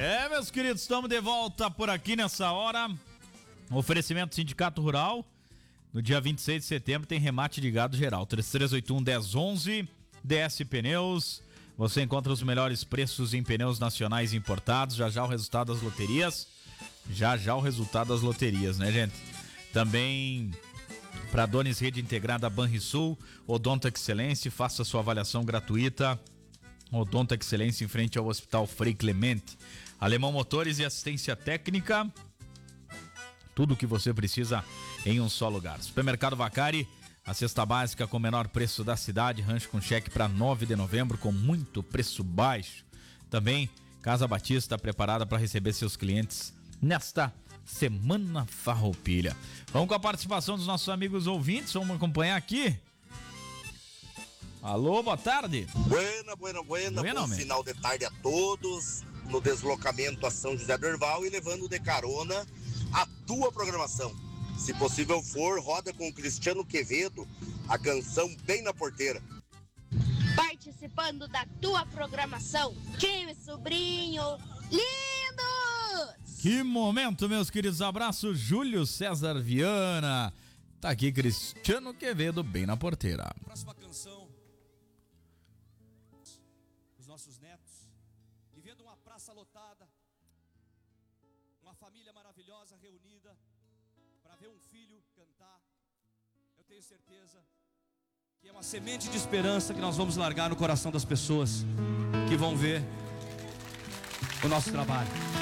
Meus queridos, estamos de volta por aqui nessa hora. Oferecimento Sindicato Rural. No dia 26 de setembro tem remate de gado geral. 3381-1011. DS Pneus. Você encontra os melhores preços em pneus nacionais importados. Já o resultado das loterias. Já o resultado das loterias, né, gente? Também para Dones Rede Integrada Banrisul. Odonto Excelência. Faça sua avaliação gratuita. Odonto Excelência em frente ao Hospital Frei Clemente. Alemão Motores e Assistência Técnica. Tudo o que você precisa em um só lugar. Supermercado Vacari, a cesta básica com o menor preço da cidade. Rancho com cheque para 9 de novembro com muito preço baixo. Também Casa Batista preparada para receber seus clientes nesta Semana Farroupilha. Vamos com a participação dos nossos amigos ouvintes. Vamos acompanhar aqui. Alô, boa tarde. Buena. Bom final de tarde a todos. No deslocamento a São José do Herval e levando de carona a tua programação. Se possível for, roda com o Cristiano Quevedo, a canção Bem na Porteira. Participando da tua programação, tio e sobrinho, lindos! Que momento, meus queridos. Abraço, Júlio César Viana. Tá aqui Cristiano Quevedo, Bem na Porteira. Próxima canção. Os nossos netos, e vendo uma praça lotada, uma família maravilhosa reunida para ver um filho cantar, eu tenho certeza que é uma semente de esperança que nós vamos largar no coração das pessoas que vão ver o nosso trabalho.